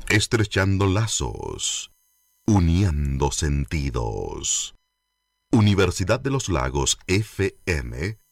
Estrechando lazos, uniendo sentidos. Universidad de los Lagos FM